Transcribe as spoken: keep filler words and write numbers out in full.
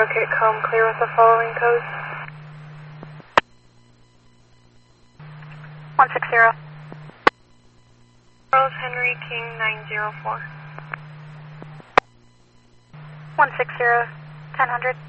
Rocket Comb clear with the following codes. one six zero. Charles Henry King nine zero four. one six zero, ten hundred.